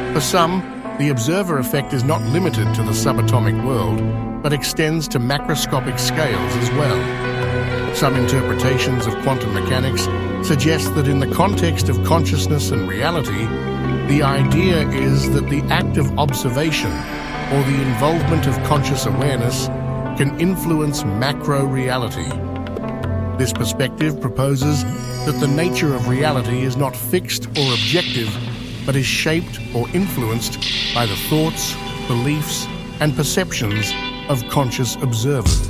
For some, the observer effect is not limited to the subatomic world, but extends to macroscopic scales as well. Some interpretations of quantum mechanics suggest that in the context of consciousness and reality, the idea is that the act of observation or the involvement of conscious awareness can influence macro-reality. This perspective proposes that the nature of reality is not fixed or objective, but is shaped or influenced by the thoughts, beliefs, and perceptions of conscious observers.